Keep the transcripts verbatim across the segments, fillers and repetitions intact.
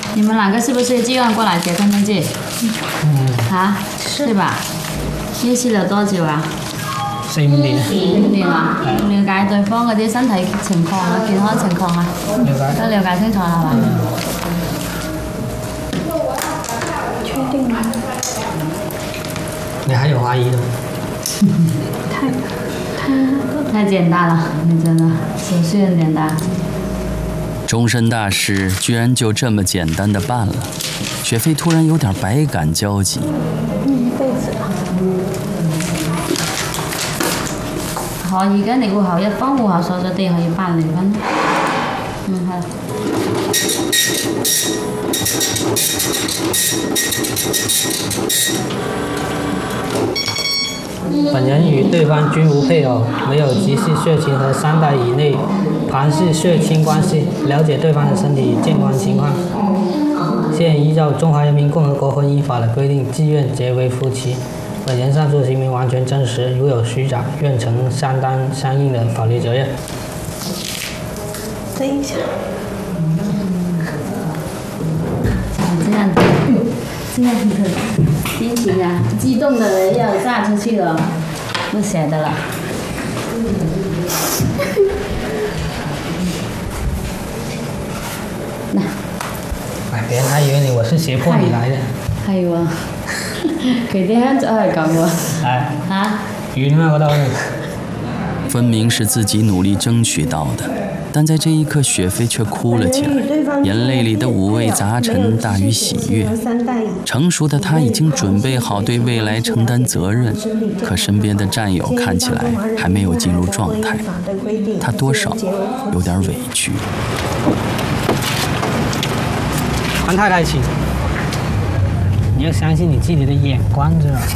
你们两个是不是计划过来结婚登记？嗯。啊？是。对吧？认識咗多久啊？ 四五年。 四五年啊？了解對方嗰啲身體情況啊、健康情況啊， 了解。 都了解清楚啦，係嘛？ 確定嗎？ 你還有懷疑的嗎？ 太，太太簡單了，你真的手續很簡單。 终身大事居然就这么简單的辦了，雪飛突然有點百感交集。 一輩子啦。 可以嘅，你戶口一方戶口所在地可以辦離婚。嗯，係。 本人與對方均無配偶，沒有直系血親和三代以內旁系血親關係，了解對方的身體健康情況。現依照《中華人民共和國婚姻法》的規定，自願結為夫妻。本人上述行為完全真實，如有虛假，願承擔相應的法律責任。 等一下。 這樣子，這樣子心情啊，激動的人要炸出去了，不捨得了。那， 哎，別人還以為你我是脅迫你來的。 係喎，佢啲香咗係咁喎。 哎。 啊？ 暈啊！我到底。 分明是自己努力爭取到的，但在這一刻，雪飛卻哭了起來，眼淚裡的五味雜陳大於喜悅。成熟的他已經準備好對未來承擔責任，可身邊的戰友看起來還沒有進入狀態，他多少有點委屈。 還太太情，你要相信你自己的眼光，知道嗎？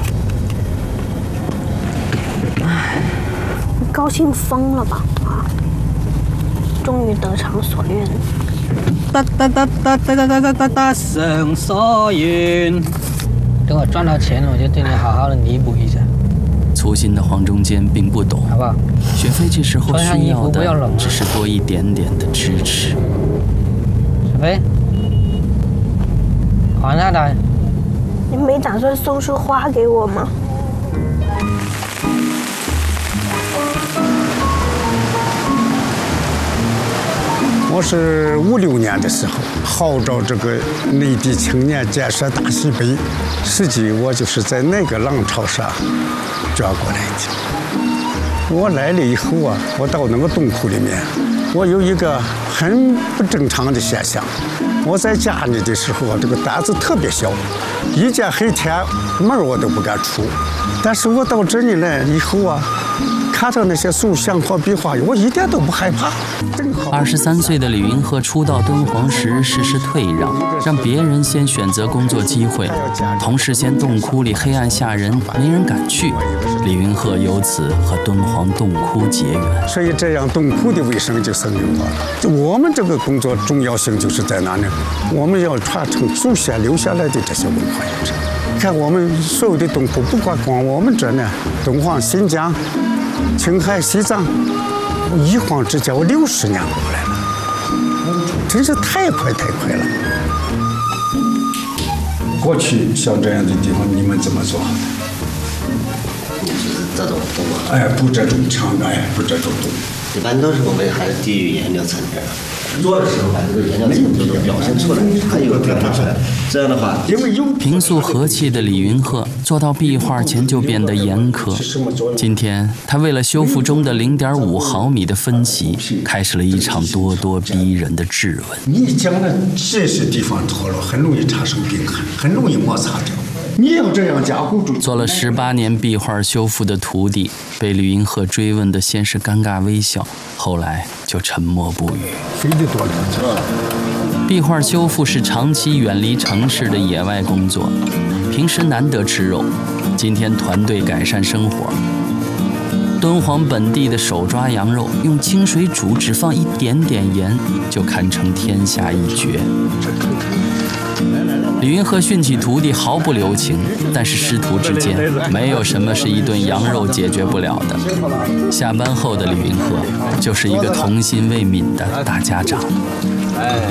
唉。 高興瘋了吧？啊！終於得償所願。 得得得得得得得得得得償所願。等我賺到錢了，我就對你好好的彌補一下。 粗心的黃中堅並不懂， 好不好？ 雪飛這時候需要的只是多一點點的支持。 雪飛，黃太太， 你沒打算送束花給我嗎？ 我是五六年的时候号召这个内地青年建设大西北，实际我就是在那个浪潮上转过来的。我来了以后啊，我到那个洞窟里面，我有一个很不正常的现象。我在家里的时候啊，这个胆子特别小，一见黑天门我都不敢出。但是我到这里来以后啊，看到那些塑像和壁画，我一点都不害怕。 二十三岁的李云鹤初到敦煌时，事事退让，让别人先选择工作机会。同事嫌洞窟里黑暗吓人，没人敢去。李云鹤由此和敦煌洞窟结缘。 所以这样，洞窟的卫生就生有了。就我们这个工作重要性就是在哪呢？我们要传承祖先留下来的这些文化遗产。看我们所有的洞窟，不光光我们这呢，敦煌、新疆、青海、西藏，一晃之间我六十年过来了，真是太快太快了。过去像这样的地方，你们怎么做好的？ 就是这种洞啊。 哎，不这种墙，哎，不这种洞。 一般都是我们还是低于颜料层面，做的时候把这个颜料层都表现出来，还有表现出来。这样的话，因为有平素和气的李云鹤做到壁画前就变得严苛。今天他为了修复中的零点五毫米的分歧，开始了一场咄咄逼人的质问。 你将来这些地方脱落，很容易产生冰痕，很容易摩擦掉。你要这样加固住。做了十八年壁画修复的徒弟，被李云鹤追问的先是尴尬微笑，后来就沉默不语。 飞得多了。 壁画修复是长期远离城市的野外工作，平时难得吃肉，今天团队改善生活。敦煌本地的手抓羊肉，用清水煮，只放一点点盐，就堪称天下一绝。李云鹤训起徒弟毫不留情，但是师徒之间没有什么是一顿羊肉解决不了的。下班后的李云鹤就是一个童心未泯的大家长。